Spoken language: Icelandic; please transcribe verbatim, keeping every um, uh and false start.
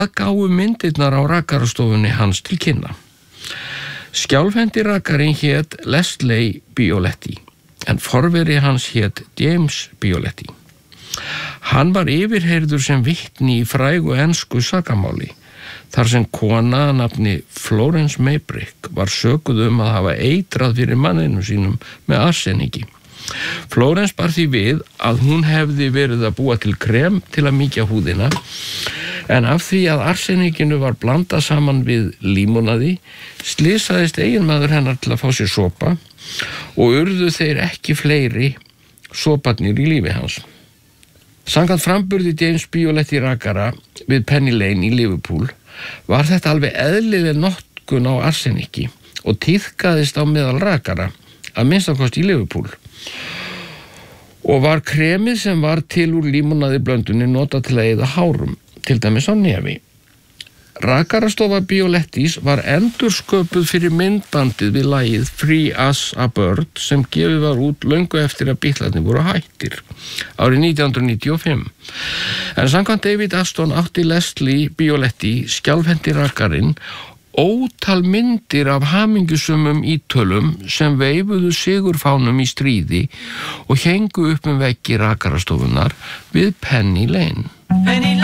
Það gáfu myndirnar á rakarastofunni hans til kynna. Skjálfhendi rakarinn hét Leslie Bioletti, en forveri hans hét James Bioletti. Hann var yfirheyrður sem vitni í frægu ensku sakamáli, þar sem kona að nafni Florence Maybrick var sökuð um að hafa eitrað fyrir manninu sínum með arseníki. Florence bar því við að hún hefði verið að búa til krem til að mýkja húðina, en af því að arseníkinu var blandað saman við límonaði, slysaðist eiginmaður hennar til að fá sér sopa og urðu þeir ekki fleiri soparnir í lífi hans. Samkvæmt framburði James Bioletti rakara við Penny Lane í Liverpool var þetta alveg eðlileg notkun á arseníki og tíðkaðist á meðal rakara, að minnstakosti í Liverpool. Og var kremið sem var til úr límonaði blöndunni notað til að eyða hárum, til dæmis á nefi. Rakarastofa Biolettis var endursköpuð fyrir myndbandið við lagið Free As a Bird sem gefið var út löngu eftir að Beatlarnir voru hættir, árið nítján hundruð níutíu og fimm. En samkvæmt David Aston átti Leslie Bioletti, skjálfhendi rakarinn, ótal myndir af hamingjusumum ítölum sem veifuðu sigurfánum í stríði og héngu upp um veggi rakarastofunnar við Penny Lane.